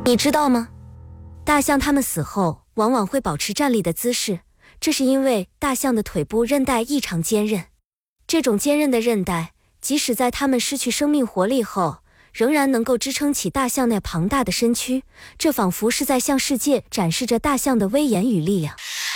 你知道吗？大象它们死后往往会保持站立的姿势，这是因为大象的腿部韧带异常坚韧。这种坚韧的韧带，即使在它们失去生命活力后，仍然能够支撑起大象那庞大的身躯，这仿佛是在向世界展示着大象的威严与力量。